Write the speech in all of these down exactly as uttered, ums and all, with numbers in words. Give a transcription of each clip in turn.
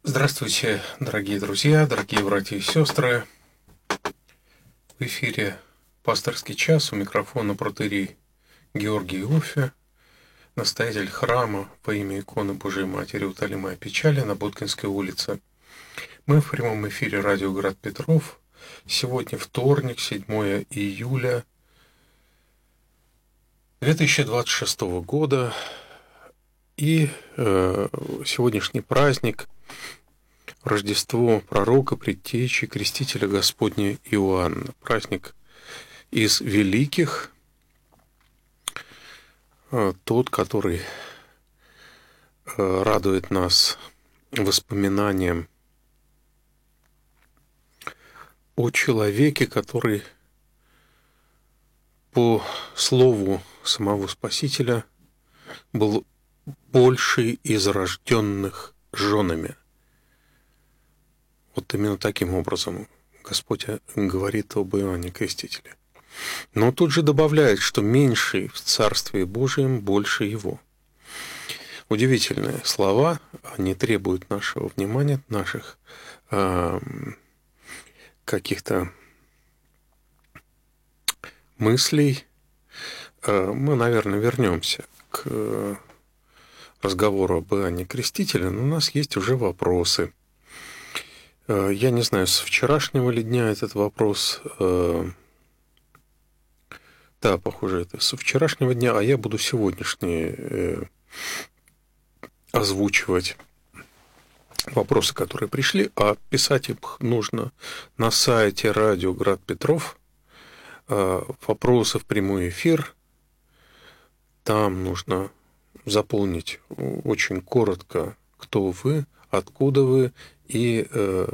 Здравствуйте, дорогие друзья, дорогие братья и сестры. В эфире пасторский час, у микрофона протоиерей Георгий Иоффе, настоятель храма во имя иконы Божией Матери Утолимая Печали на Боткинской улице. Мы в прямом эфире радио Град Петров. Сегодня вторник, седьмое июля две тысячи двадцать шестого года. И э, сегодняшний праздник – Рождество пророка, предтечи, крестителя Господня Иоанна. Праздник из великих, тот, который радует нас воспоминанием о человеке, который по слову самого Спасителя был больший из рожденных женами. Вот именно таким образом Господь говорит об Иоанне Крестителе. Но тут же добавляет, что меньший в Царстве Божьем больше его. Удивительные слова, они требуют нашего внимания, наших э, каких-то мыслей. Э, мы, наверное, вернемся к разговору об Иоанне Крестителе, но у нас есть уже вопросы. Я не знаю, с вчерашнего ли дня этот вопрос, да, похоже, это со вчерашнего дня, а я буду сегодняшние озвучивать вопросы, которые пришли, а писать их нужно на сайте радио Град Петров, вопросы в прямой эфир, там нужно заполнить очень коротко, кто вы, откуда вы и,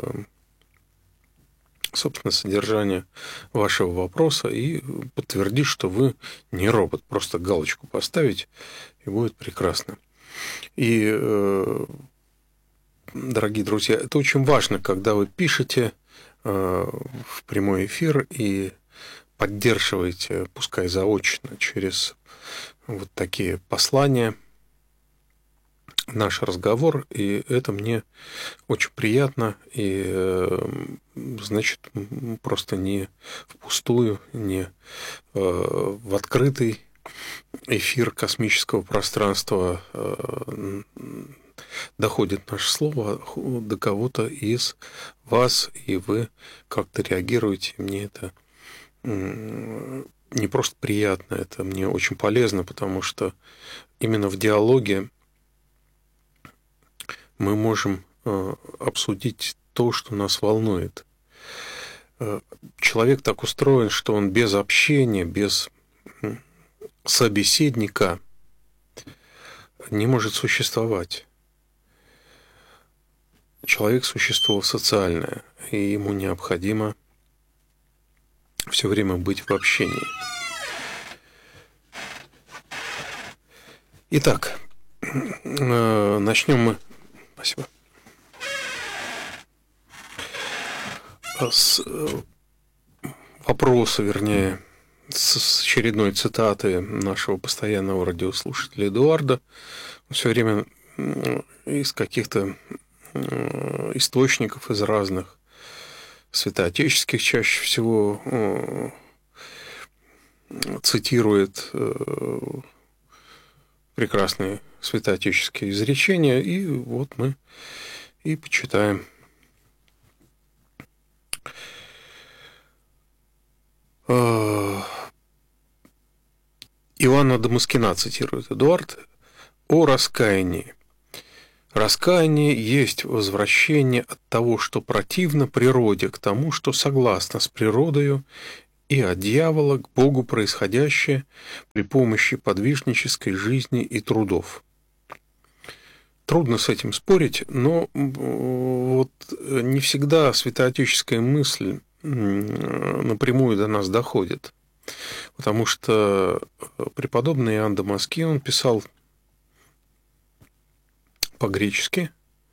собственно, содержание вашего вопроса и подтвердить, что вы не робот. Просто галочку поставить, и будет прекрасно. И, дорогие друзья, это очень важно, когда вы пишете в прямой эфир и поддерживаете, пускай заочно, через вот такие послания, наш разговор, и это мне очень приятно, и, значит, просто не впустую, не в открытый эфир космического пространства доходит наше слово до кого-то из вас, и вы как-то реагируете, мне это не просто приятно, это мне очень полезно, потому что именно в диалоге мы можем обсудить то, что нас волнует. Человек так устроен, что он без общения, без собеседника не может существовать. Человек – существо социальное, и ему необходимо все время быть в общении. Итак, начнем мы. Спасибо. С вопроса, вернее, с очередной цитаты нашего постоянного радиослушателя Эдуарда. Все время из каких-то источников, из разных святоотеческих чаще всего цитирует прекрасные святоотеческие изречения, и вот мы и почитаем. Иоанна Дамаскина цитирует Эдуард о раскаянии. Раскаяние есть возвращение от того, что противно природе, к тому, что согласно с природою, и от дьявола к Богу происходящее при помощи подвижнической жизни и трудов. Трудно с этим спорить, но вот не всегда святоотеческая мысль напрямую до нас доходит. Потому что преподобный Иоанн Дамаскин, он писал по-гречески.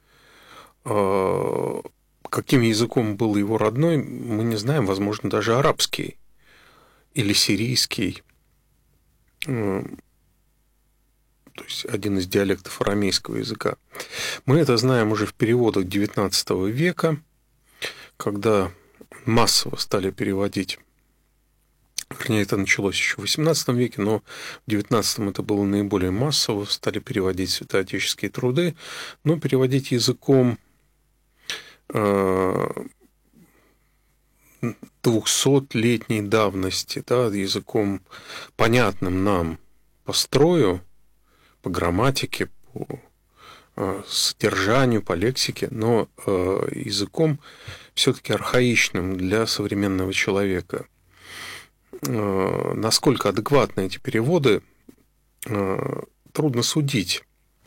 Каким языком был его родной, мы не знаем, возможно, даже арабский или сирийский. то есть один из диалектов арамейского языка. Мы это знаем уже в переводах девятнадцатого века, когда массово стали переводить. Вернее, это началось еще в восемнадцатом веке, но в девятнадцатом это было наиболее массово, стали переводить святоотеческие труды, но переводить языком двухсотлетней давности, да, языком понятным нам по строю, по грамматике, по содержанию, по лексике, но языком все-таки архаичным для современного человека. Насколько адекватны эти переводы, трудно судить.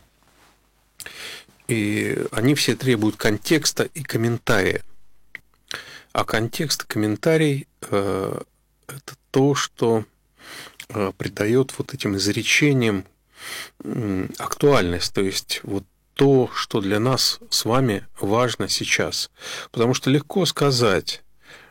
И они все требуют контекста и комментария. А контекст и комментарий – это то, что придает вот этим изречениям актуальность, то есть вот то, что для нас с вами важно сейчас. Потому что легко сказать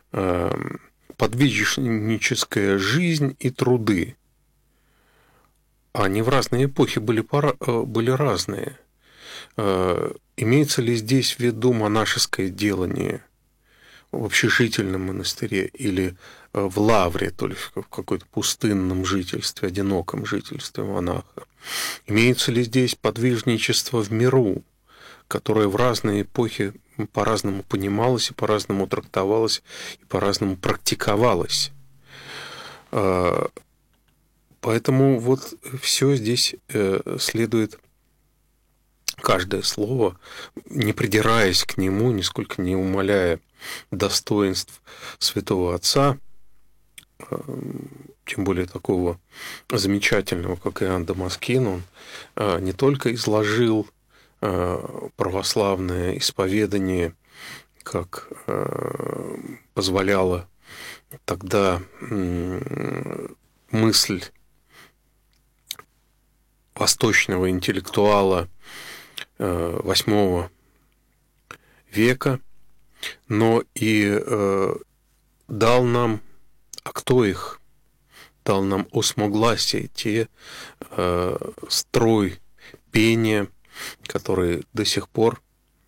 подвижническая жизнь и труды. Они в разные эпохи были, пора, были разные. Имеется ли здесь в виду монашеское делание в общежительном монастыре или в лавре, то есть в какой-то пустынном жительстве, одиноком жительстве монаха? Имеется ли здесь подвижничество в миру, которое в разные эпохи по-разному понималось и по-разному трактовалось и по-разному практиковалось? Поэтому вот все здесь следует, каждое слово, не придираясь к нему, нисколько не умаляя достоинств святого отца, тем более такого замечательного, как Иоанн Дамаскин, он не только изложил православное исповедание, как позволяла тогда мысль восточного интеллектуала восьмого века, но и дал нам, а кто их? Дал нам осмогласие, те строй пения, которые до сих пор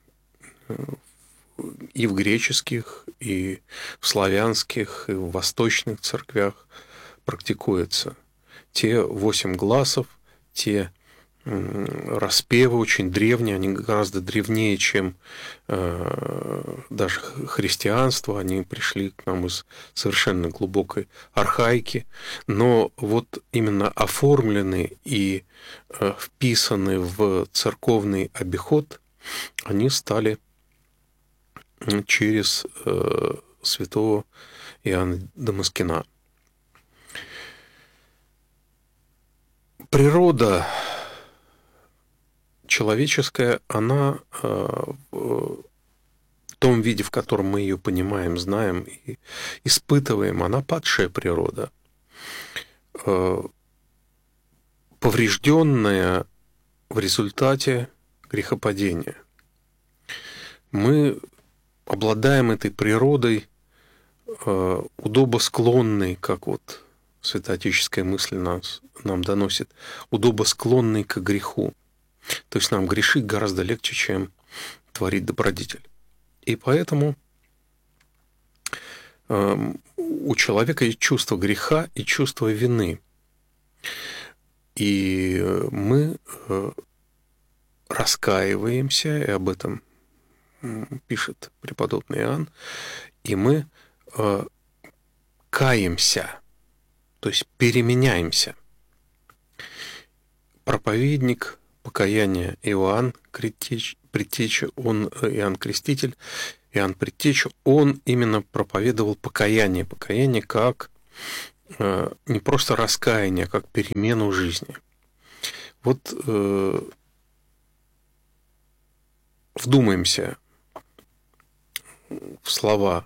и в греческих, и в славянских, и в восточных церквях практикуются. Те восемь гласов, те распевы очень древние, они гораздо древнее, чем э, даже христианство, они пришли к нам из совершенно глубокой архаики, но вот именно оформлены и э, вписаны в церковный обиход, они стали через э, святого Иоанна Дамаскина. Природа человеческая, она в том виде, в котором мы ее понимаем, знаем и испытываем, она падшая природа, поврежденная в результате грехопадения. Мы обладаем этой природой, удобосклонной, как вот святоотеческая мысль нас, нам доносит, удобосклонной к греху. То есть нам грешить гораздо легче, чем творить добродетель. И поэтому э, у человека есть чувство греха и чувство вины. И мы э, раскаиваемся, и об этом пишет преподобный Иоанн, и мы э, каемся, то есть переменяемся. Проповедник покаяния Иоанн Предтеча, он, Иоанн Креститель, Иоанн Предтеча, он именно проповедовал покаяние. Покаяние как э, не просто раскаяние, а как перемену жизни. Вот э, вдумаемся в слова,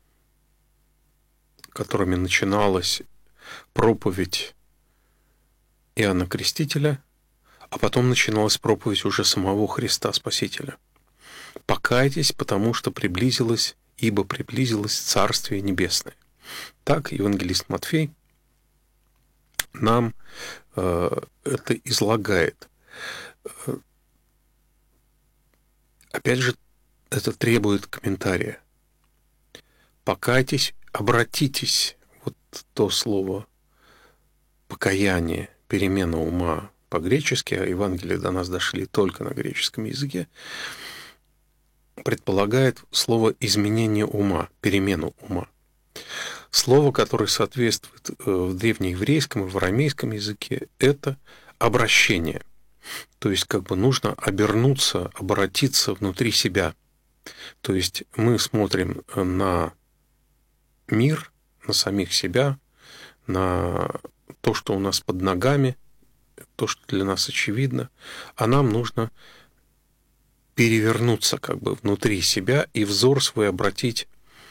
которыми начиналась проповедь Иоанна Крестителя, а потом начиналась проповедь уже самого Христа Спасителя. «Покайтесь, потому что приблизилось, ибо приблизилось Царствие Небесное». Так евангелист Матфей нам э, это излагает. Опять же, это требует комментария. Покайтесь, обратитесь. Вот то слово покаяние, перемена ума по-гречески, а Евангелия до нас дошли только на греческом языке, предполагает слово изменение ума, перемену ума. Слово, которое соответствует в древнееврейском и в арамейском языке, это обращение. То есть как бы нужно обернуться, обратиться внутри себя. То есть мы смотрим на мир, на самих себя, на то, что у нас под ногами, то, что для нас очевидно, а нам нужно перевернуться как бы внутри себя и взор свой обратить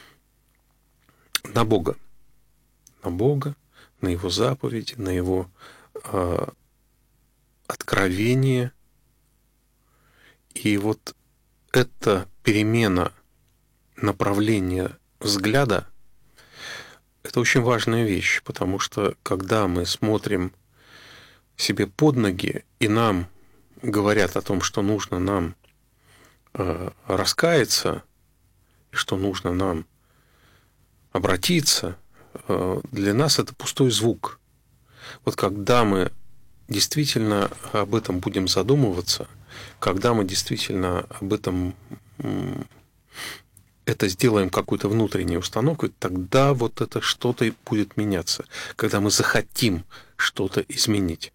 на Бога. На Бога, на Его заповеди, на Его э, откровение. И вот эта перемена направления взгляда – это очень важная вещь, потому что когда мы смотрим себе под ноги, и нам говорят о том, что нужно нам э, раскаяться, и что нужно нам обратиться, э, для нас это пустой звук. Вот когда мы действительно об этом будем задумываться, когда мы действительно об этом это сделаем какую-то внутреннюю установку, тогда вот это что-то и будет меняться, когда мы захотим что-то изменить.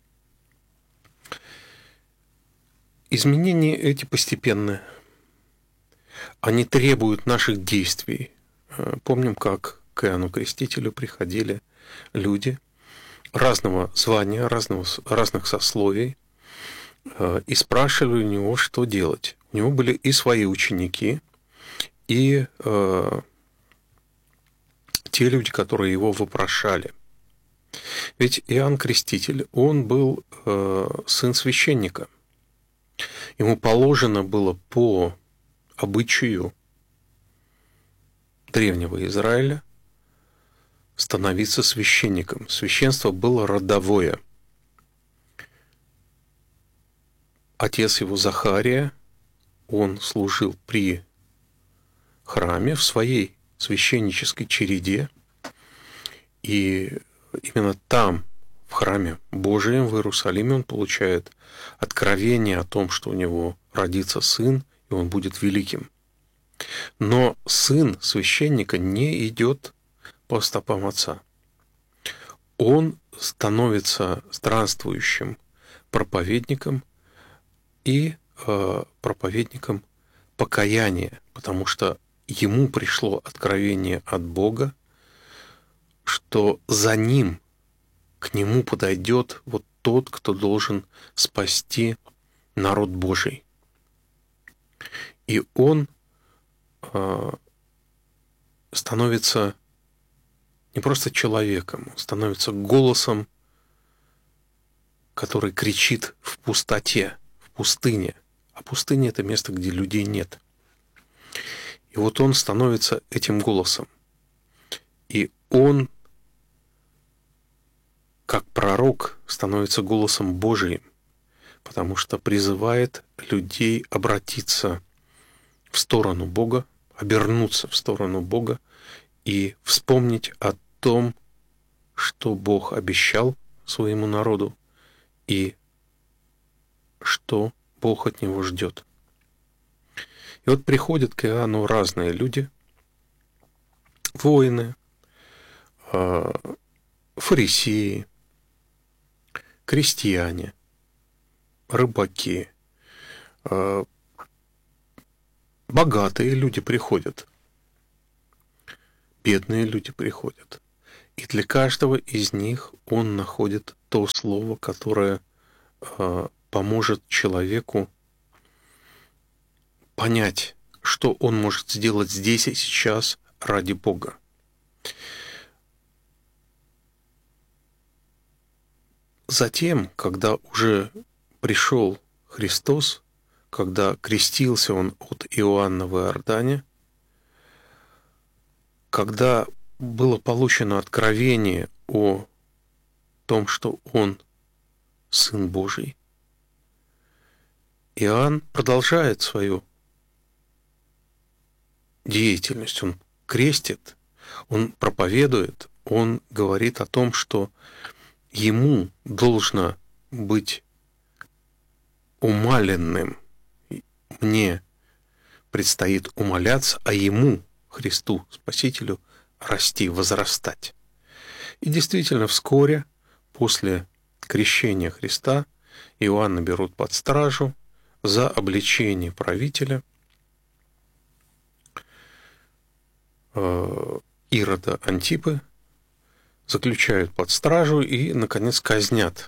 Изменения эти постепенные. Они требуют наших действий. Помним, как к Иоанну Крестителю приходили люди разного звания, разного, разных сословий, и спрашивали у него, что делать. У него были и свои ученики, и э, те люди, которые его вопрошали. Ведь Иоанн Креститель, он был э, сын священника. Ему положено было по обычаю древнего Израиля становиться священником. Священство было родовое. Отец его Захария, он служил при храме в своей священнической череде, и именно там, в храме Божием в Иерусалиме, он получает откровение о том, что у него родится сын, и он будет великим. Но сын священника не идет по стопам отца. Он становится странствующим проповедником и э, проповедником покаяния, потому что ему пришло откровение от Бога, что за ним, к нему подойдет вот тот, кто должен спасти народ Божий. И он э, становится не просто человеком, он становится голосом, который кричит в пустоте, в пустыне. А пустыня – это место, где людей нет. И вот он становится этим голосом. И он, как пророк, становится голосом Божиим, потому что призывает людей обратиться в сторону Бога, обернуться в сторону Бога и вспомнить о том, что Бог обещал своему народу и что Бог от него ждет. И вот приходят к Иоанну разные люди, воины, фарисеи, крестьяне, рыбаки, богатые люди приходят, бедные люди приходят. И для каждого из них он находит то слово, которое поможет человеку понять, что он может сделать здесь и сейчас ради Бога. Затем, когда уже пришел Христос, когда крестился он от Иоанна в Иордане, когда было получено откровение о том, что он Сын Божий, Иоанн продолжает свою деятельность. Он крестит, он проповедует, он говорит о том, что ему должно быть умаленным. Мне предстоит умаляться, а ему, Христу, Спасителю, расти, возрастать. И действительно, вскоре после крещения Христа Иоанна берут под стражу за обличение правителя Ирода Антипы, заключают под стражу и, наконец, казнят.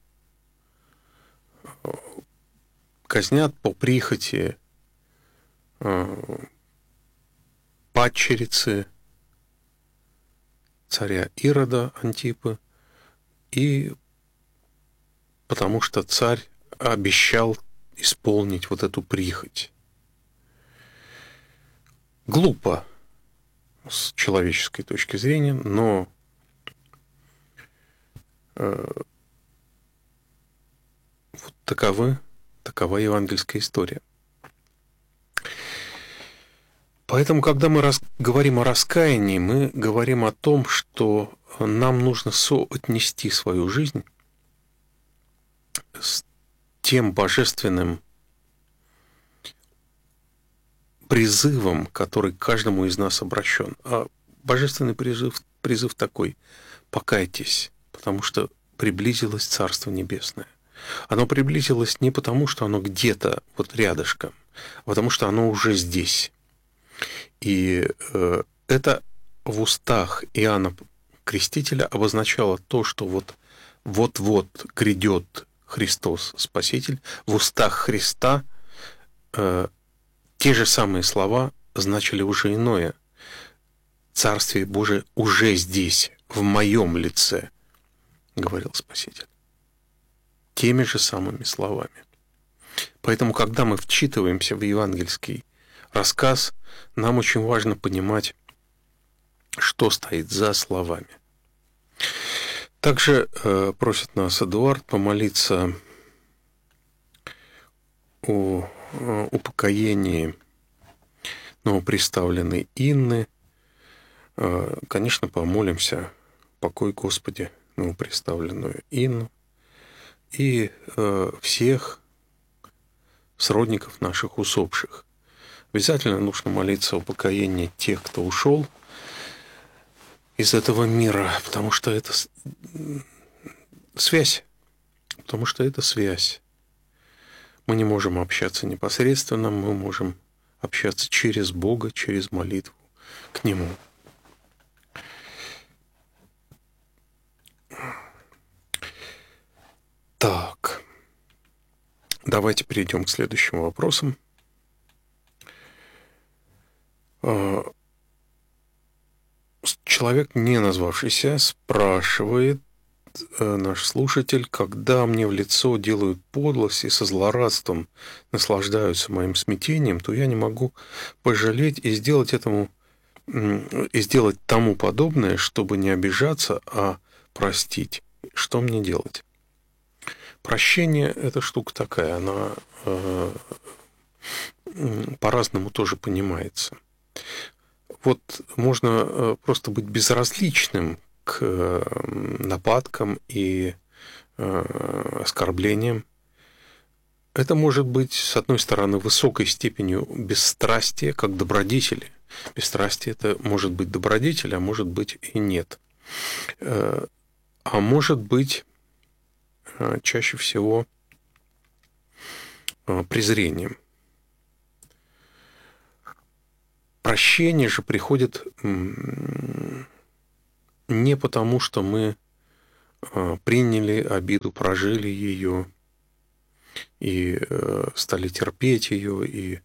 Казнят по прихоти падчерицы царя Ирода Антипы, и потому что царь обещал исполнить вот эту прихоть. Глупо с человеческой точки зрения, но э, вот таковы, такова евангельская история. Поэтому, когда мы рас, говорим о раскаянии, мы говорим о том, что нам нужно соотнести свою жизнь с тем божественным призывом, который к каждому из нас обращен. А божественный призыв, призыв такой: покайтесь, потому что приблизилось Царство Небесное. Оно приблизилось не потому, что оно где-то вот рядышком, а потому что оно уже здесь. И э, это в устах Иоанна Крестителя обозначало то, что вот вот-вот грядет Христос Спаситель. В устах Христа э, те же самые слова значили уже иное. Царствие Божие уже здесь, в моем лице, говорил Спаситель. Теми же самыми словами. Поэтому, когда мы вчитываемся в евангельский рассказ, нам очень важно понимать, что стоит за словами. Также э, просит нас Эдуард помолиться о, о упокоении новоприставленной Инны. Э, конечно, помолимся: покой, Господи, новоприставленную Инну и э, всех сродников наших усопших. Обязательно нужно молиться о упокоении тех, кто ушел из этого мира, потому что это связь, потому что это связь. Мы не можем общаться непосредственно, мы можем общаться через Бога, через молитву к Нему. Так, давайте перейдем к следующим вопросам. Человек, не назвавшийся, спрашивает, наш слушатель: когда мне в лицо делают подлость и со злорадством наслаждаются моим смятением, то я не могу пожалеть и сделать этому, и сделать тому подобное, чтобы не обижаться, а простить. Что мне делать? Прощение – это штука такая, она э, по-разному тоже понимается. Вот можно просто быть безразличным к нападкам и оскорблениям. Это может быть, с одной стороны, высокой степенью бесстрастия, как добродетели. Бесстрастие – это может быть добродетель, а может быть и нет. А может быть чаще всего презрением. Прощение же приходит не потому, что мы приняли обиду, прожили ее и стали терпеть ее, и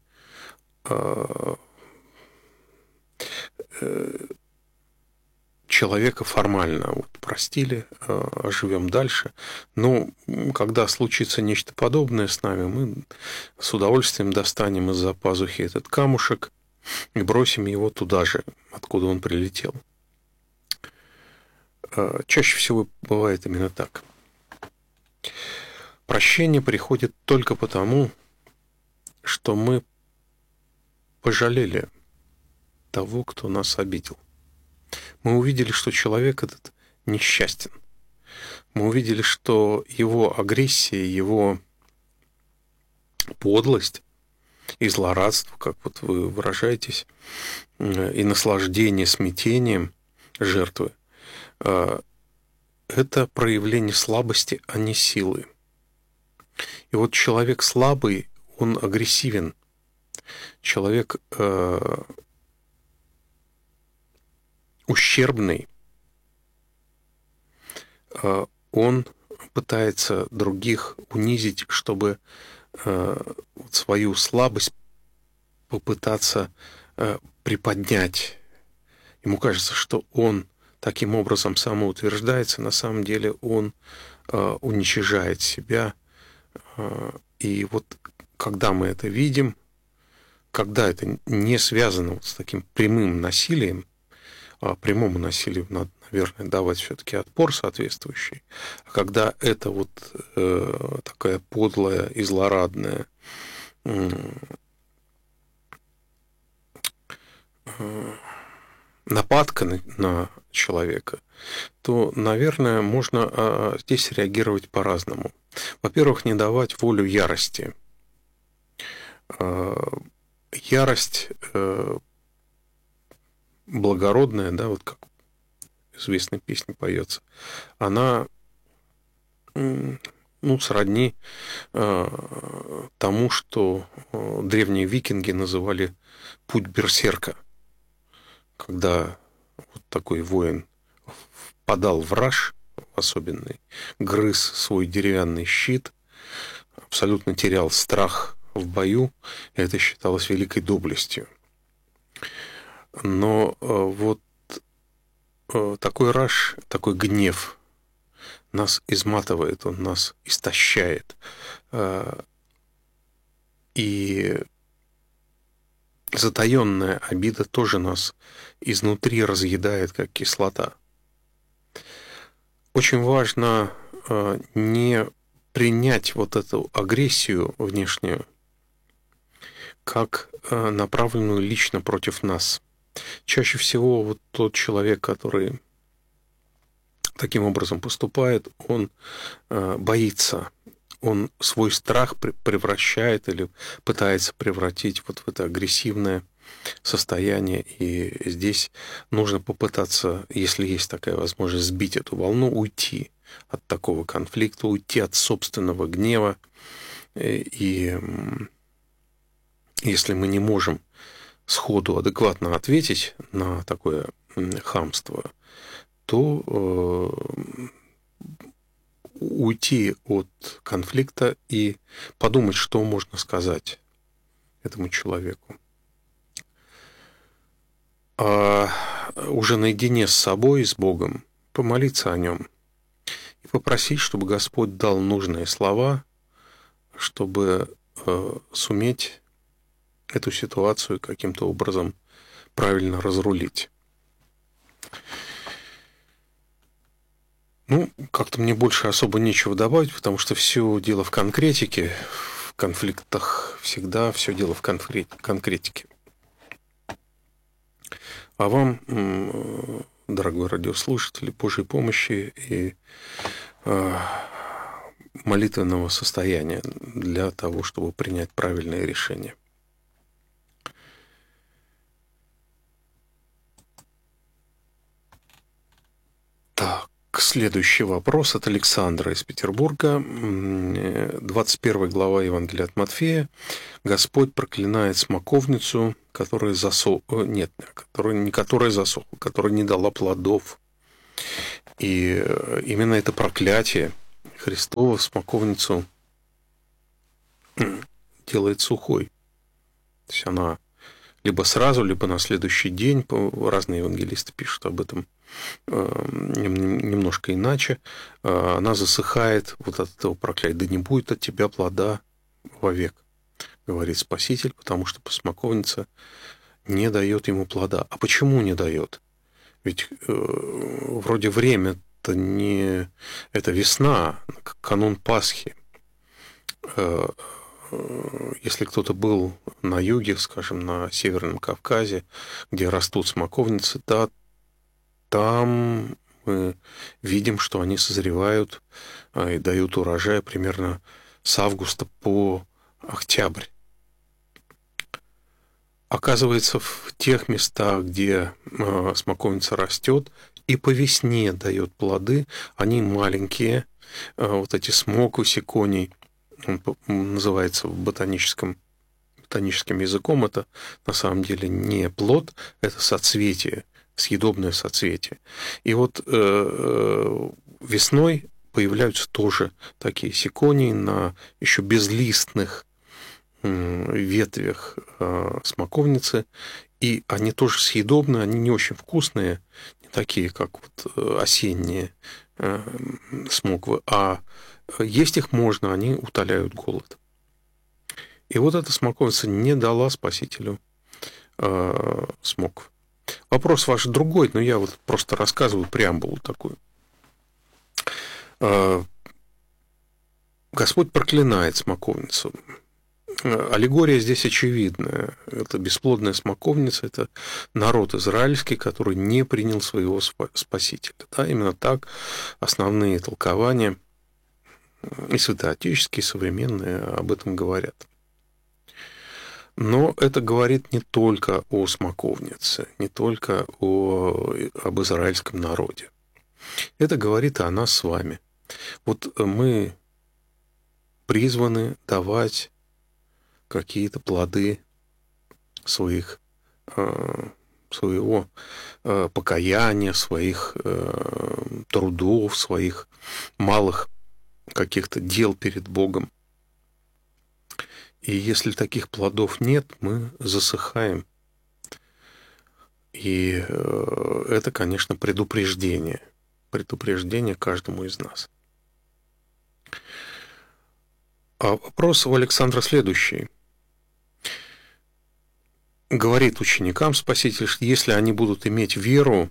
человека формально вот простили, живем дальше. Но когда случится нечто подобное с нами, мы с удовольствием достанем из-за пазухи этот камушек и бросим его туда же, откуда он прилетел. Чаще всего бывает именно так. Прощение приходит только потому, что мы пожалели того, кто нас обидел. Мы увидели, что человек этот несчастен. Мы увидели, что его агрессия, его подлость и злорадство, как вот вы выражаетесь, и наслаждение смятением жертвы – это проявление слабости, а не силы. И вот человек слабый, он агрессивен. Человек э, ущербный, э, он пытается других унизить, чтобы э, свою слабость попытаться э, приподнять. Ему кажется, что он таким образом самоутверждается, на самом деле он э, уничижает себя. Э, и вот когда мы это видим, когда это не связано вот с таким прямым насилием, а прямому насилию надо, наверное, давать все-таки отпор соответствующий, а когда это вот э, такая подлая и злорадная э, э, нападка на, на человека, то, наверное, можно э, здесь реагировать по-разному. Во-первых, не давать волю ярости. Э, ярость э, благородная, да, вот как в известной песне поется, она, ну, сродни э, тому, что э, древние викинги называли путь берсерка, когда вот такой воин впадал в раж особенный, грыз свой деревянный щит, абсолютно терял страх в бою, и это считалось великой доблестью. Но э, вот э, такой раж, такой гнев нас изматывает, он нас истощает. Э, и затаенная обида тоже нас изнутри разъедает, как кислота. Очень важно э, не принять вот эту агрессию внешнюю как э, направленную лично против нас. Чаще всего вот тот человек, который таким образом поступает, он э, боится, он свой страх превращает или пытается превратить вот в это агрессивное состояние. И здесь нужно попытаться, если есть такая возможность, сбить эту волну, уйти от такого конфликта, уйти от собственного гнева. И если мы не можем сходу адекватно ответить на такое хамство, то э, уйти от конфликта и подумать, что можно сказать этому человеку. А уже наедине с собой, с Богом, помолиться о нем и попросить, чтобы Господь дал нужные слова, чтобы э, суметь эту ситуацию каким-то образом правильно разрулить. Ну, как-то мне больше особо нечего добавить, потому что все дело в конкретике. В конфликтах всегда все дело в конкретике. А вам, дорогой радиослушатель, Божьей помощи и молитвенного состояния для того, чтобы принять правильное решение. Так, следующий вопрос от Александра из Петербурга. двадцать первая глава Евангелия от Матфея. Господь проклинает смоковницу, которая засохла, нет, которая, не которая засохла, которая не дала плодов. И именно это проклятие Христово смоковницу делает сухой. То есть она либо сразу, либо на следующий день, разные евангелисты пишут об этом немножко иначе, она засыхает вот от этого проклятия. Да не будет от тебя плода вовек, говорит Спаситель, потому что смоковница не дает ему плода. А почему не дает? Ведь э, вроде время-то не... Это весна, канун Пасхи. Э, если кто-то был на юге, скажем, на Северном Кавказе, где растут смоковницы, да, там мы видим, что они созревают и дают урожай примерно с августа по октябрь. Оказывается, в тех местах, где смоковница растет и по весне дает плоды, они маленькие, вот эти смоквы сиконий, он называется в ботаническом, ботаническим языком, это на самом деле не плод, это соцветие, съедобное соцветие. И вот э, весной появляются тоже такие сиконии на еще безлистных э, ветвях э, смоковницы, и они тоже съедобные, они не очень вкусные, не такие, как вот осенние э, смоквы, а есть их можно, они утоляют голод. И вот эта смоковница не дала спасителю э, смокв. Вопрос ваш другой, но я вот просто рассказываю преамбулу такую. Господь проклинает смоковницу. Аллегория здесь очевидная. Это бесплодная смоковница, это народ израильский, который не принял своего спасителя. Да, именно так основные толкования и святоотеческие, и современные об этом говорят. Но это говорит не только о смоковнице, не только о, об израильском народе. Это говорит и о нас с вами. Вот мы призваны давать какие-то плоды своих, своего покаяния, своих трудов, своих малых каких-то дел перед Богом. И если таких плодов нет, мы засыхаем. И это, конечно, предупреждение. Предупреждение каждому из нас. А вопрос у Александра следующий. Говорит ученикам Спаситель, что если они будут иметь веру,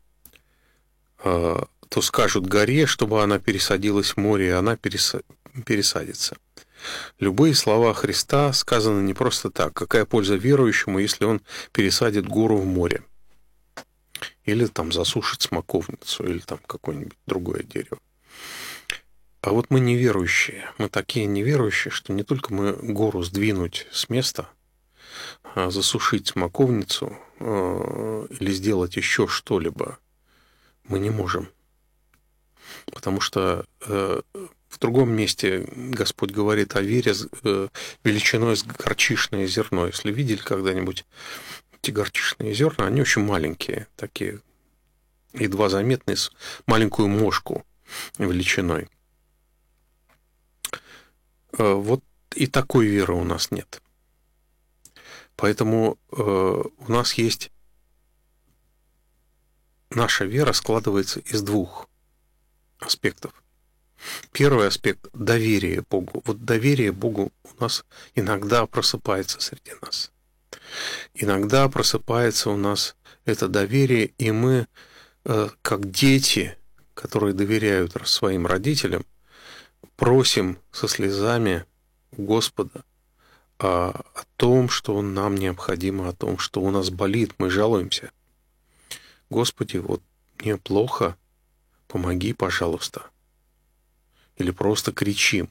то скажут горе, чтобы она пересадилась в море, и она пересадится. Любые слова Христа сказаны не просто так. Какая польза верующему, если он пересадит гору в море? Или там засушит смоковницу, или там какое-нибудь другое дерево. А вот мы неверующие. Мы такие неверующие, что не только мы гору сдвинуть с места, а засушить смоковницу или сделать еще что-либо мы не можем. Потому что в другом месте Господь говорит о вере величиной с горчичное зерно. Если видели когда-нибудь эти горчичные зерна, они очень маленькие, такие, едва заметные, с маленькую мошку величиной. Вот и такой веры у нас нет. Поэтому у нас есть... Наша вера складывается из двух аспектов. Первый аспект – доверие Богу. Вот доверие Богу у нас иногда просыпается среди нас. Иногда просыпается у нас это доверие, и мы, как дети, которые доверяют своим родителям, просим со слезами Господа о том, что нам необходимо, о том, что у нас болит, мы жалуемся. Господи, вот мне плохо, помоги, пожалуйста. Или просто кричим.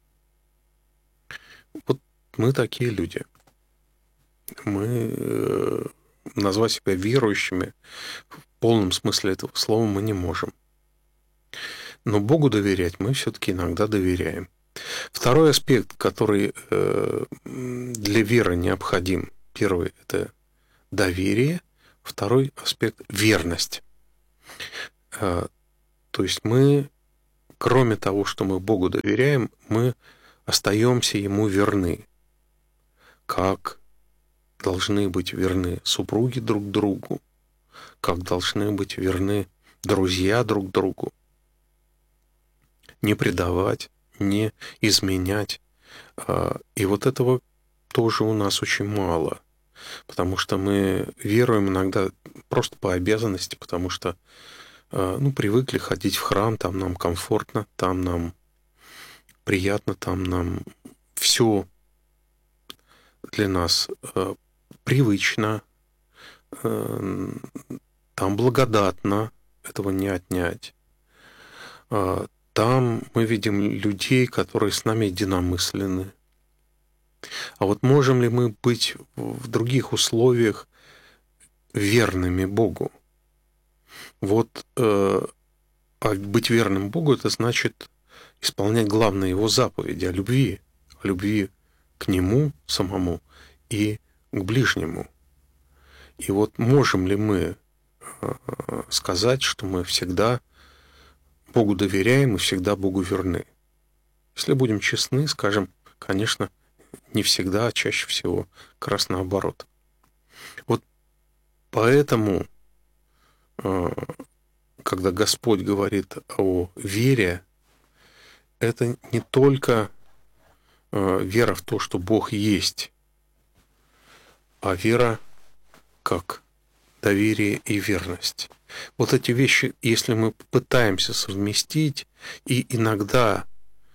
Вот мы такие люди. Мы э, назвать себя верующими в полном смысле этого слова мы не можем. Но Богу доверять мы все-таки иногда доверяем. Второй аспект, который э, для веры необходим. Первый – это доверие. Второй аспект – верность. Э, то есть мы... Кроме того, что мы Богу доверяем, мы остаемся Ему верны. Как должны быть верны супруги друг другу, как должны быть верны друзья друг другу. Не предавать, не изменять. И вот этого тоже у нас очень мало. Потому что мы веруем иногда просто по обязанности, потому что ну, привыкли ходить в храм, там нам комфортно, там нам приятно, там нам все для нас привычно, там благодатно, этого не отнять. Там мы видим людей, которые с нами единомысленны. А вот можем ли мы быть в других условиях верными Богу? Вот э, а быть верным Богу — это значит исполнять главные Его заповеди о любви, о любви к Нему самому и к ближнему. И вот можем ли мы э, сказать, что мы всегда Богу доверяем и всегда Богу верны? Если будем честны, скажем, конечно, не всегда, а чаще всего как раз наоборот. Вот поэтому, когда Господь говорит о вере, это не только вера в то, что Бог есть, а вера как доверие и верность. Вот эти вещи, если мы пытаемся совместить, и иногда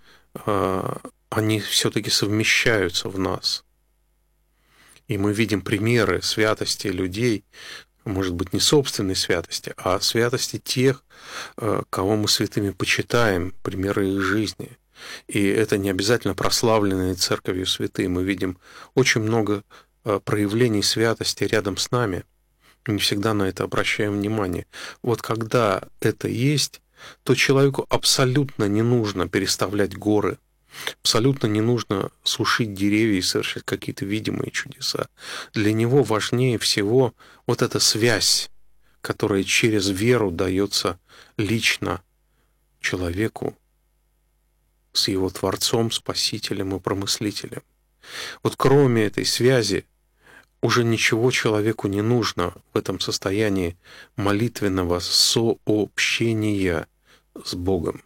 они все-таки совмещаются в нас, и мы видим примеры святости людей, может быть, не собственной святости, а святости тех, кого мы святыми почитаем, примеры их жизни. И это не обязательно прославленные церковью святые. Мы видим очень много проявлений святости рядом с нами. Не всегда на это обращаем внимание. Вот когда это есть, то человеку абсолютно не нужно переставлять горы, абсолютно не нужно сушить деревья и совершать какие-то видимые чудеса. Для него важнее всего вот эта связь, которая через веру дается лично человеку с его Творцом, Спасителем и Промыслителем. Вот кроме этой связи уже ничего человеку не нужно в этом состоянии молитвенного сообщения с Богом.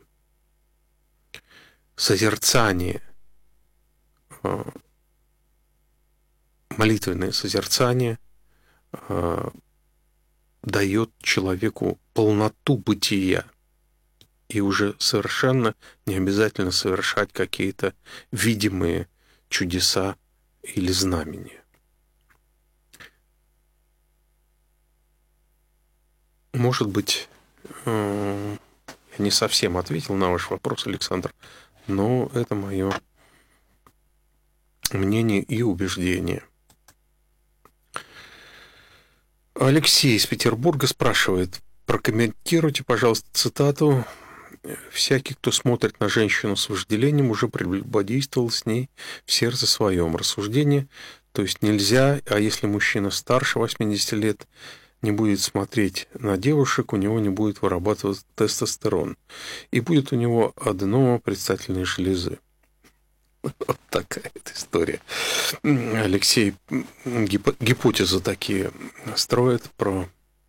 Созерцание, молитвенное созерцание дает человеку полноту бытия. И уже совершенно не обязательно совершать какие-то видимые чудеса или знамения. Может быть, я не совсем ответил на ваш вопрос, Александр, но это мое мнение и убеждение. Алексей из Петербурга спрашивает: прокомментируйте, пожалуйста, цитату: «Всякий, кто смотрит на женщину с вожделением, уже прелюбодействовал с ней в сердце своем». Рассуждение, то есть нельзя, а если мужчина старше восьмидесяти лет не будет смотреть на девушек, у него не будет вырабатываться тестостерон, и будет у него аденома предстательной железы. Вот такая вот история. Алексей гип- гипотезы такие строит про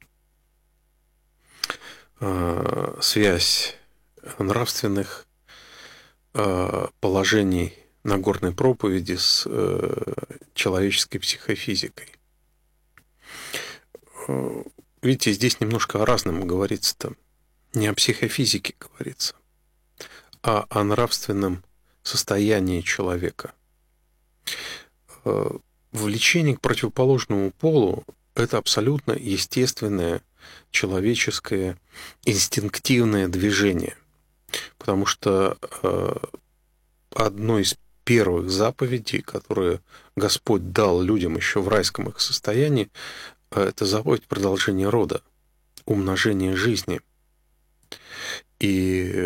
э, связь нравственных э, положений Нагорной проповеди с э, человеческой психофизикой. Видите, здесь немножко о разном говорится-то. Не о психофизике говорится, а о нравственном состоянии человека. Влечение к противоположному полу – это абсолютно естественное человеческое инстинктивное движение. Потому что одно из первых заповедей, которые Господь дал людям еще в райском их состоянии, это заповедь продолжения рода, умножения жизни. И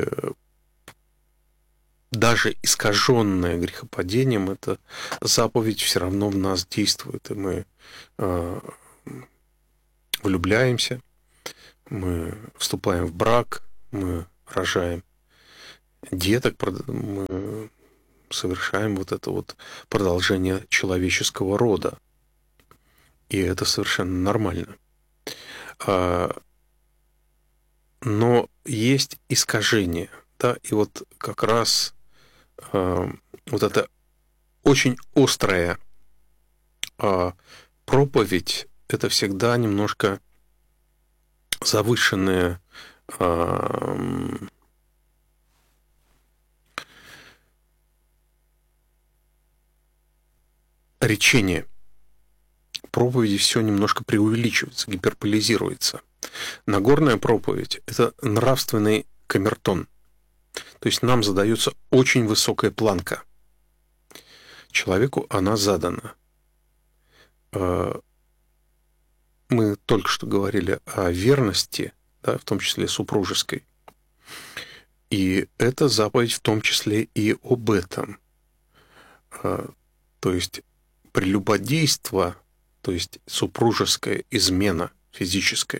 даже искаженная грехопадением, эта заповедь все равно в нас действует. И мы э, влюбляемся, мы вступаем в брак, мы рожаем деток, мы совершаем вот это вот продолжение человеческого рода. И это совершенно нормально. Но есть искажение, да, и вот как раз э, вот эта очень острая э, проповедь – это всегда немножко завышенная э, речение. Проповеди все немножко преувеличивается, гиперболизируется. Нагорная проповедь – это нравственный камертон. То есть нам задается очень высокая планка. Человеку она задана. Мы только что говорили о верности, да, в том числе супружеской. И эта заповедь в том числе и об этом. То есть прелюбодейство, то есть супружеская измена физическая,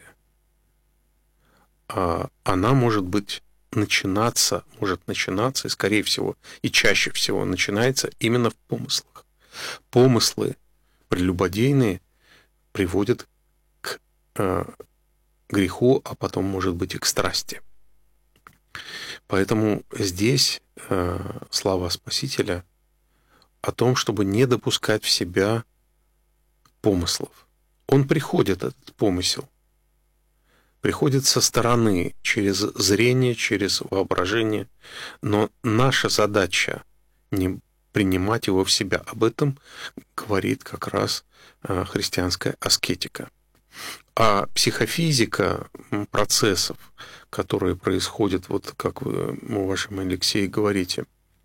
она может быть начинаться, может начинаться, и скорее всего, и чаще всего начинается именно в помыслах. Помыслы прелюбодейные приводят к э, греху, а потом, может быть, и к страсти. Поэтому здесь э, слова Спасителя о том, чтобы не допускать в себя помыслов. Он приходит, этот помысел, приходит со стороны, через зрение, через воображение, но наша задача не принимать его в себя. Об этом говорит как раз христианская аскетика. А психофизика процессов, которые происходят, вот как вы, уважаемый Алексей, говорите,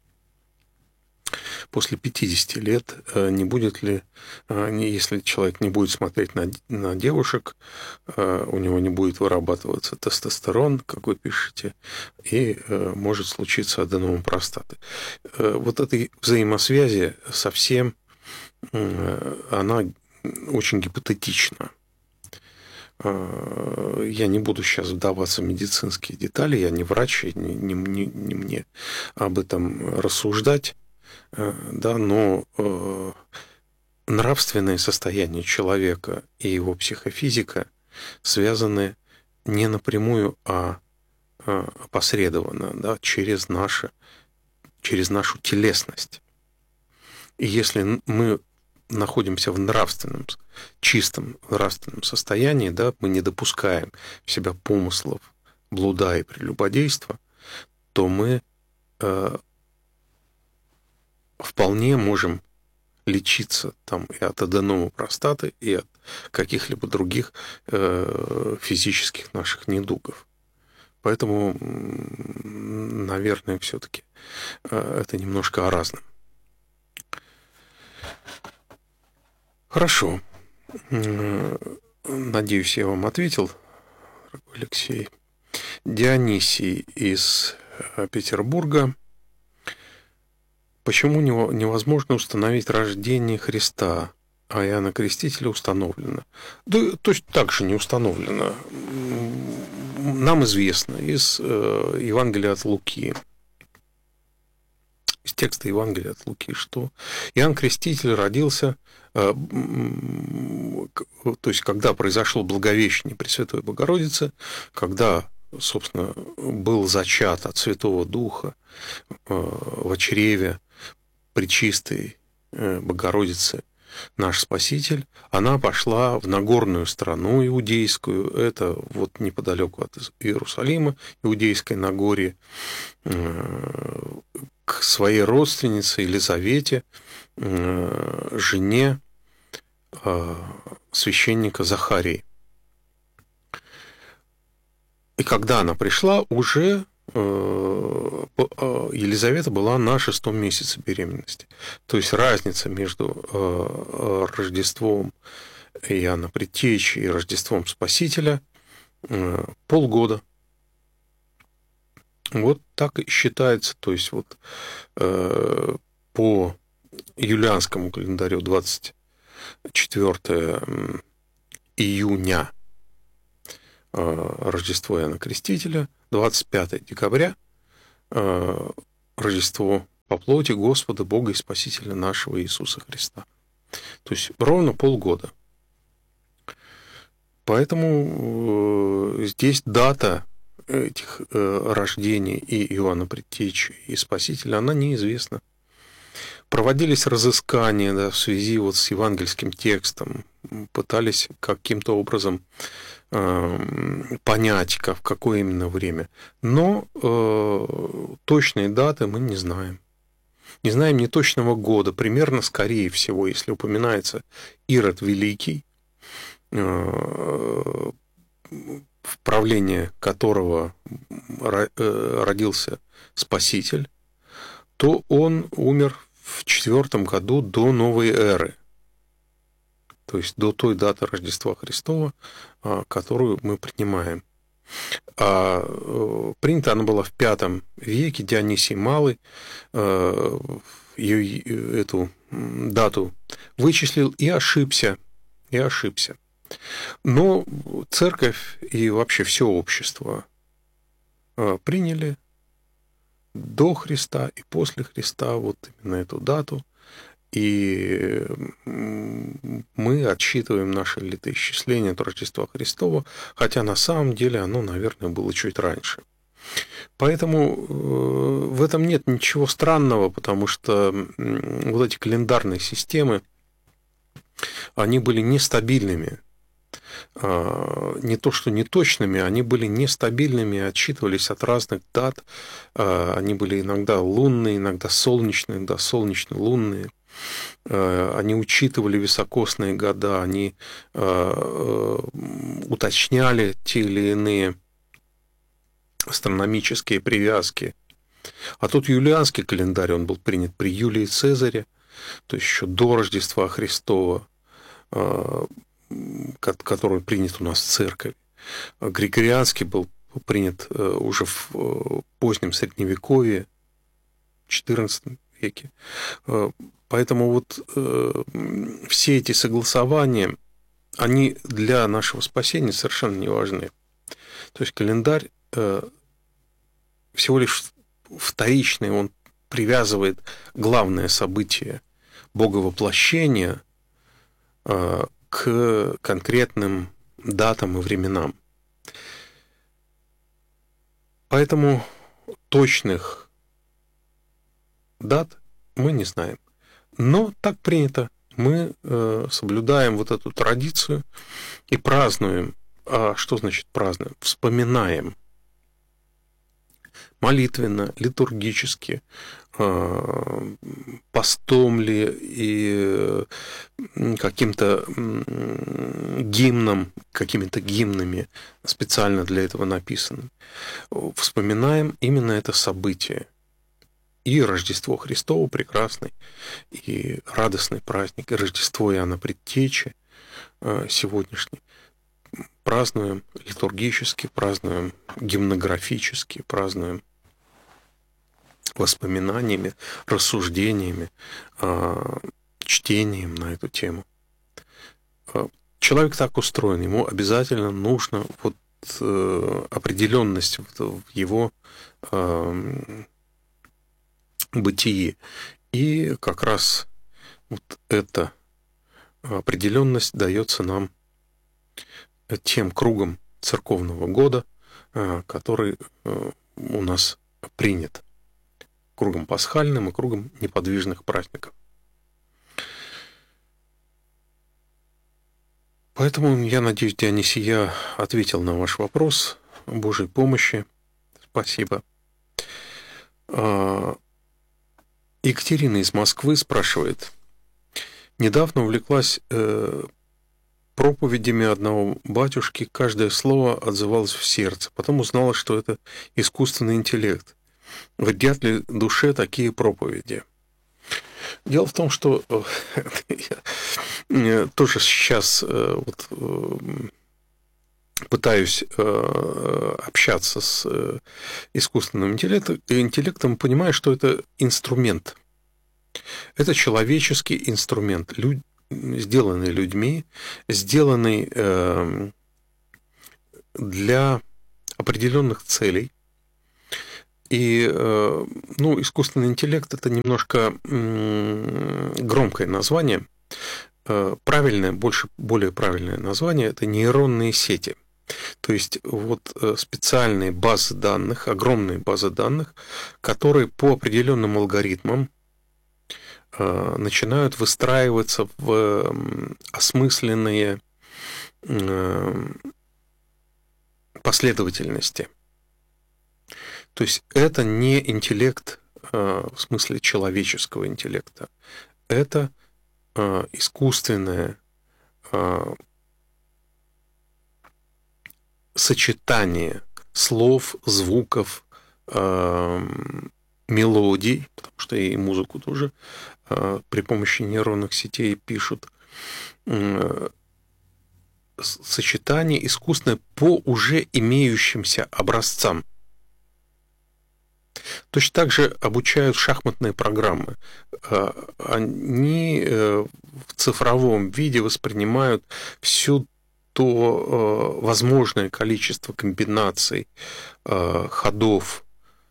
после пятидесяти лет не будет ли, если человек не будет смотреть на, на девушек, у него не будет вырабатываться тестостерон, как вы пишете, и может случиться аденома простаты. Вот этой взаимосвязи совсем, она очень гипотетична. Я не буду сейчас вдаваться в медицинские детали, я не врач, и не, не, не мне об этом рассуждать. Да, но э, нравственное состояние человека и его психофизика связаны не напрямую, а опосредованно, да, через, наше, через нашу телесность. И если мы находимся в нравственном, чистом нравственном состоянии, да, мы не допускаем в себя помыслов, блуда и прелюбодейства, то мы э, вполне можем лечиться там и от аденомы простаты, и от каких-либо других э, физических наших недугов. Поэтому, наверное, все-таки э, это немножко о разном. Хорошо. Надеюсь, я вам ответил, дорогой Алексей. Дионисий из Петербурга. Почему невозможно установить рождение Христа, а Иоанна Крестителя установлено? Да, точно так же не установлено. Нам известно из Евангелия от Луки, из текста Евангелия от Луки, что Иоанн Креститель родился, то есть когда произошло Благовещение Пресвятой Богородицы, когда, собственно, был зачат от Святого Духа в чреве Пречистой Богородицы наш Спаситель, она пошла в Нагорную страну иудейскую, это вот неподалеку от Иерусалима, Иудейское Нагорье, к своей родственнице Елизавете, жене священника Захарии. И когда она пришла, уже Елизавета была на шестом месяце беременности. То есть разница между Рождеством Иоанна Предтечи и Рождеством Спасителя полгода. Вот так и считается. То есть вот по юлианскому календарю двадцать четвёртое июня Рождество Иоанна Крестителя, двадцать пятое декабря Рождество по плоти Господа, Бога и Спасителя нашего Иисуса Христа. То есть ровно полгода. Поэтому здесь дата этих рождений и Иоанна Предтечи, и Спасителя, она неизвестна. Проводились разыскания, да, в связи вот с евангельским текстом, пытались каким-то образом э, понять, как, в какое именно время. Но э, точные даты мы не знаем. Не знаем ни точного года, примерно, скорее всего, если упоминается Ирод Великий, в правлении которого родился Спаситель, то он умер в четвертом году до новой эры, то есть до той даты Рождества Христова, которую мы принимаем. А принята она была в пятом веке, Дионисий Малый ее, эту дату вычислил и ошибся, и ошибся. Но церковь и вообще все общество приняли до Христа и после Христа вот именно эту дату, и мы отсчитываем наше летоисчисление от Рождества Христова, хотя на самом деле оно, наверное, было чуть раньше. Поэтому в этом нет ничего странного, потому что вот эти календарные системы, они были нестабильными. Не то, что неточными, они были нестабильными, отсчитывались от разных дат. Они были иногда лунные, иногда солнечные, иногда солнечно-лунные. Они учитывали високосные года, они уточняли те или иные астрономические привязки. А тут юлианский календарь, он был принят при Юлии Цезаре, то есть еще до Рождества Христова, который принят у нас в церкви. Григорианский был принят уже в позднем Средневековье, в четырнадцатом веке. Поэтому вот все эти согласования, они для нашего спасения совершенно не важны. То есть календарь всего лишь вторичный, он привязывает главное событие Боговоплощения к конкретным датам и временам. Поэтому точных дат мы не знаем. Но так принято. Мы соблюдаем вот эту традицию и празднуем. А что значит празднуем? Вспоминаем. Молитвенно, литургически, постом ли и каким-то гимном, какими-то гимнами специально для этого написанным. Вспоминаем именно это событие. И Рождество Христово прекрасный, и радостный праздник, и Рождество Иоанна Предтечи сегодняшний. Празднуем литургически, празднуем гимнографически, празднуем воспоминаниями, рассуждениями, чтением на эту тему. Человек так устроен, ему обязательно нужно вот определенность в его бытии. И как раз вот эта определенность дается нам тем кругом церковного года, который у нас принят. Кругом пасхальным и кругом неподвижных праздников. Поэтому, я надеюсь, Дионисий, я ответил на ваш вопрос. Божьей помощи. Спасибо. Екатерина из Москвы спрашивает. Недавно увлеклась проповедями одного батюшки, каждое слово отзывалось в сердце. Потом узнала, что это искусственный интеллект. Вредят ли душе такие проповеди? Дело в том, что я тоже сейчас вот пытаюсь общаться с искусственным интеллектом, понимая, что это инструмент. Это человеческий инструмент, сделанный людьми, сделанный для определенных целей. И, ну, искусственный интеллект – это немножко громкое название. Правильное, больше, более правильное название – это нейронные сети. То есть, вот специальные базы данных, огромные базы данных, которые по определенным алгоритмам начинают выстраиваться в осмысленные последовательности. То есть это не интеллект в смысле человеческого интеллекта. Это искусственное сочетание слов, звуков, мелодий, потому что и музыку тоже при помощи нейронных сетей пишут, сочетание искусственное по уже имеющимся образцам. Точно так же обучают шахматные программы. Они в цифровом виде воспринимают всю то возможное количество комбинаций, ходов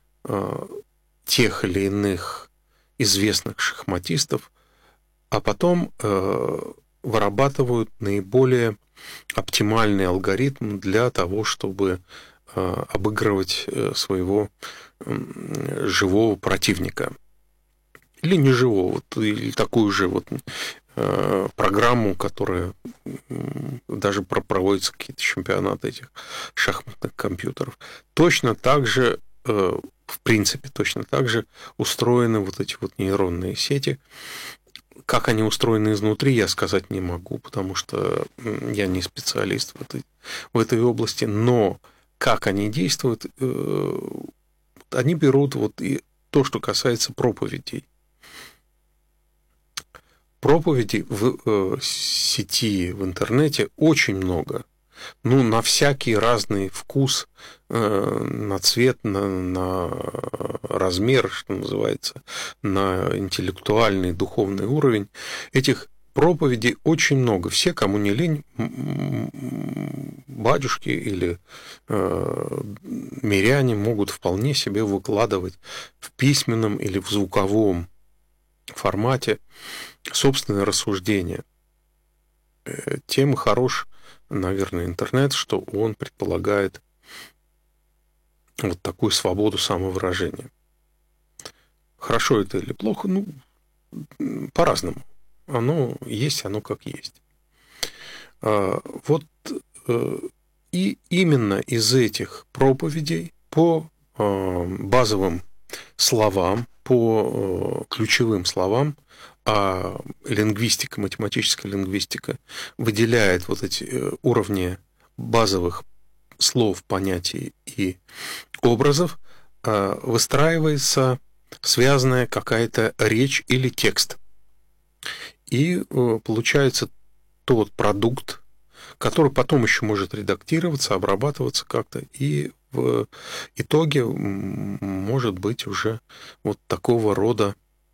тех или иных известных шахматистов, а потом вырабатывают наиболее оптимальный алгоритм для того, чтобы обыгрывать своего живого противника. Или неживого, или такую же вот программу, которая даже проводятся какие-то чемпионаты этих шахматных компьютеров. Точно так же, в принципе, точно так же устроены вот эти вот нейронные сети. Как они устроены изнутри, я сказать не могу, потому что я не специалист в этой, в этой области, но как они действуют, они берут вот и то, что касается проповедей. Проповедей в сети, в интернете очень много. Ну, на всякий разный вкус, на цвет, на, на размер, что называется, на интеллектуальный, духовный уровень. Этих проповедей очень много. Все, кому не лень, батюшки или э, миряне могут вполне себе выкладывать в письменном или в звуковом формате собственное рассуждение. Тем хорош, наверное, интернет, что он предполагает вот такую свободу самовыражения. Хорошо это или плохо? Ну, по-разному. Оно есть, оно как есть. Вот и именно из этих проповедей по базовым словам, по ключевым словам, а лингвистика, математическая лингвистика выделяет вот эти уровни базовых слов, понятий и образов, выстраивается связанная какая-то речь или текст. И получается тот продукт, который потом еще может редактироваться, обрабатываться как-то, и в итоге может быть уже вот такого рода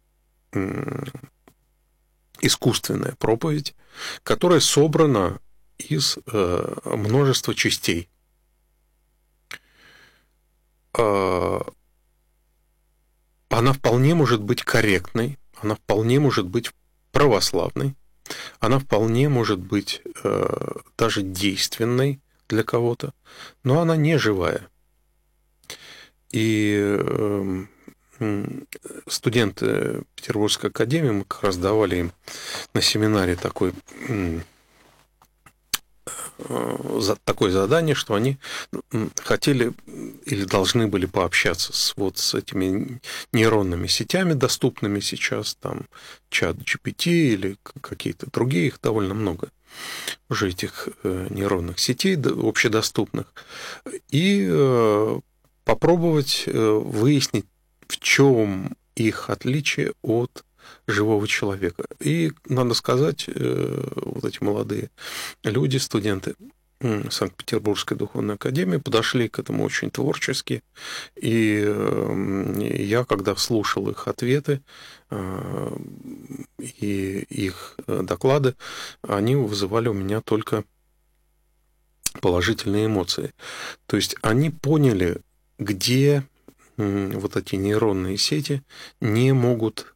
искусственная проповедь, которая собрана из множества частей. Она вполне может быть корректной, она вполне может быть православной, она вполне может быть э, даже действенной для кого-то, но она не живая. И э, студенты Петербургской академии, мы как раз давали им на семинаре такой, э, такое задание, что они хотели или должны были пообщаться с, вот, с этими нейронными сетями, доступными сейчас, там, чат джи пи ти или какие-то другие, их довольно много уже этих нейронных сетей общедоступных, и попробовать выяснить, в чем их отличие от живого человека. И, надо сказать, вот эти молодые люди, студенты Санкт-Петербургской духовной академии подошли к этому очень творчески. И я, когда слушал их ответы и их доклады, они вызывали у меня только положительные эмоции. То есть они поняли, где вот эти нейронные сети не могут